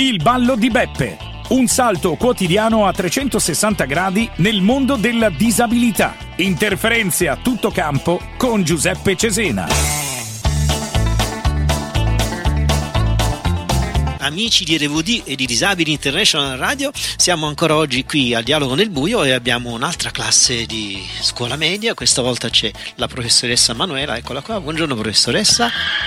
Il ballo di Beppe. Un salto quotidiano a 360 gradi nel mondo della disabilità. Interferenze a tutto campo con Giuseppe Cesena. Amici di RVD e di Disabili International Radio, siamo ancora oggi qui al Dialogo nel Buio e abbiamo un'altra classe di scuola media. Questa volta c'è la professoressa Manuela, eccola qua. Buongiorno professoressa.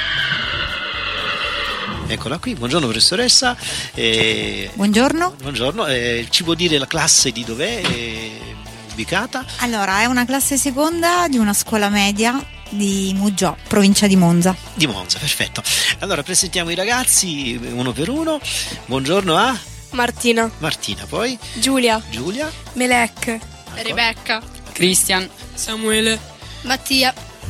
Eccola qui, buongiorno professoressa. Buongiorno. Buongiorno, ci può dire la classe di dov'è ubicata? Allora, è una classe seconda di una scuola media di Muggiò, provincia di Monza. Di Monza, perfetto. Allora presentiamo i ragazzi uno per uno. Buongiorno a Martina. Martina, poi Giulia. Giulia. Melek. Rebecca. Cristian. Samuele. Mattia.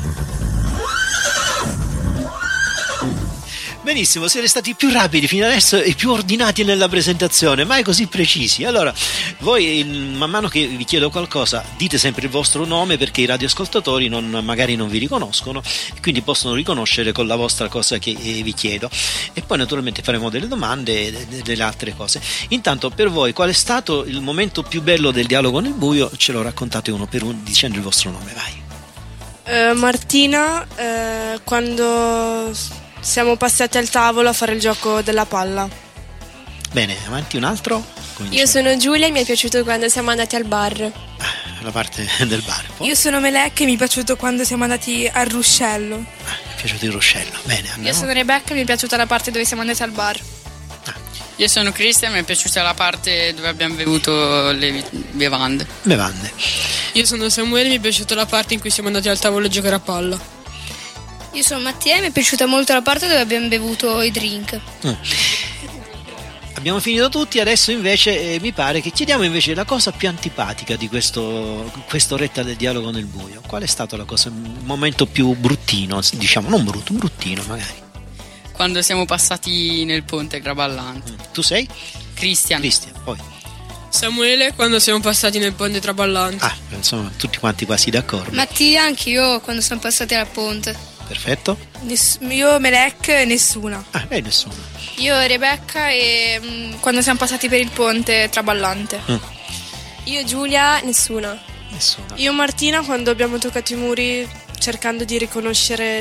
Benissimo, siete stati più rapidi fino adesso e più ordinati nella presentazione, mai così precisi. Allora, voi man mano che vi chiedo qualcosa dite sempre il vostro nome, perché i radioascoltatori magari non vi riconoscono e quindi possono riconoscere con la vostra cosa che vi chiedo. E poi naturalmente faremo delle domande e delle altre cose. Intanto, per voi qual è stato il momento più bello del Dialogo nel Buio? Ce lo raccontate uno per uno dicendo il vostro nome, vai. Martina, quando siamo passati al tavolo a fare il gioco della palla. Bene, avanti, un altro? Cominciamo. Io sono Giulia e mi è piaciuto quando siamo andati al bar. La parte del bar. Poi? Io sono Melek e mi è piaciuto quando siamo andati al ruscello. Mi è piaciuto il ruscello. Bene, andiamo. Io sono Rebecca e mi è piaciuta la parte dove siamo andati al bar. Io sono Cristian e mi è piaciuta la parte dove abbiamo bevuto le bevande. Io sono Samuele e mi è piaciuta la parte in cui siamo andati al tavolo a giocare a palla. Io sono Mattia e mi è piaciuta molto la parte dove abbiamo bevuto i drink. Abbiamo finito tutti, adesso invece mi pare che chiediamo invece la cosa più antipatica di quest'oretta del Dialogo nel Buio. Qual è stato il momento più bruttino, diciamo, non brutto, bruttino magari? Quando siamo passati nel ponte traballante. Tu sei? Cristian, poi? Samuele, quando siamo passati nel ponte traballante. Insomma, tutti quanti quasi d'accordo. Mattia, anch'io quando siamo passati al ponte. Perfetto. Io Melek e nessuna. Nessuno. Io Rebecca e quando siamo passati per il ponte traballante. Io Giulia, nessuna. Io Martina quando abbiamo toccato i muri cercando di riconoscere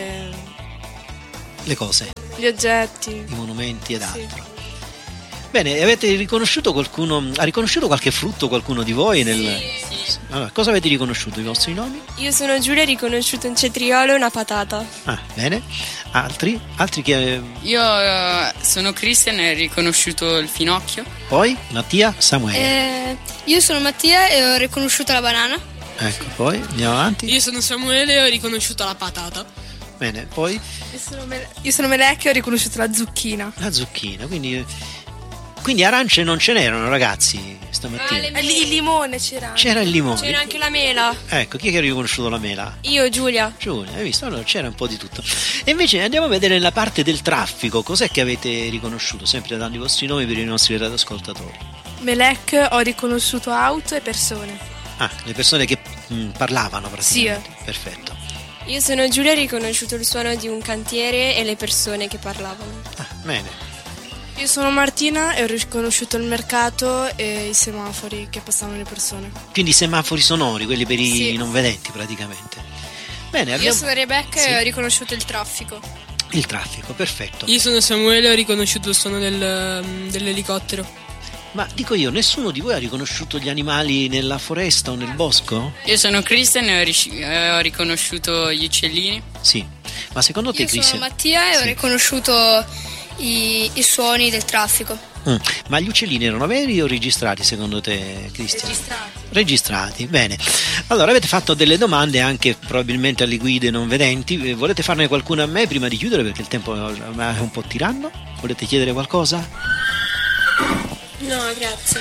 le cose, gli oggetti, i monumenti ed altro. Sì. Bene, avete riconosciuto qualcuno? Ha riconosciuto qualche frutto qualcuno di voi? Sì. Allora, cosa avete riconosciuto? I vostri nomi? Io sono Giulia e ho riconosciuto un cetriolo e una patata. Bene. Altri che... Io sono Cristian e ho riconosciuto il finocchio. Poi? Mattia? Samuele? Io sono Mattia e ho riconosciuto la banana. Ecco, poi andiamo avanti. Io sono Samuele e ho riconosciuto la patata. Bene, poi? Io sono Melek e ho riconosciuto la zucchina. La zucchina, quindi arance non ce n'erano, ragazzi, stamattina. Il limone c'era. C'era il limone. C'era anche la mela. Ecco, chi è che ha riconosciuto la mela? Io, Giulia. Giulia, hai visto? Allora c'era un po' di tutto. E invece andiamo a vedere la parte del traffico. Cos'è che avete riconosciuto? Sempre dando i vostri nomi per i nostri radioascoltatori. Melek, ho riconosciuto auto e persone. Le persone che parlavano praticamente. Sì. Perfetto. Io sono Giulia e ho riconosciuto il suono di un cantiere e le persone che parlavano. Bene. Io sono Martina e ho riconosciuto il mercato e i semafori che passavano le persone. Quindi i semafori sonori, quelli per i Sì. non vedenti praticamente. Bene, Io sono Rebecca Sì. e ho riconosciuto il traffico. Il traffico, perfetto. Io sono Samuele e ho riconosciuto il suono dell'elicottero. Ma dico io, nessuno di voi ha riconosciuto gli animali nella foresta o nel bosco? Io sono Cristian e ho riconosciuto gli uccellini. Sì. Ma secondo te, Io sono Cristian? Mattia e ho Sì. riconosciuto i suoni del traffico. Ma gli uccellini erano veri o registrati secondo te, Cristian? Registrati, bene. Allora avete fatto delle domande anche probabilmente alle guide non vedenti. Volete farne qualcuna a me prima di chiudere, perché il tempo è un po' tiranno? Volete chiedere qualcosa? No, grazie.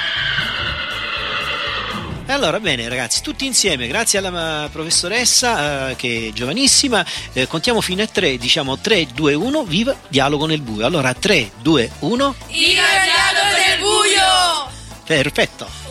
E allora, bene ragazzi, tutti insieme, grazie alla professoressa che è giovanissima, contiamo fino a 3, diciamo 3, 2, 1, viva Dialogo nel Buio. Allora 3, 2, 1, Viva il Dialogo nel Buio! perfetto.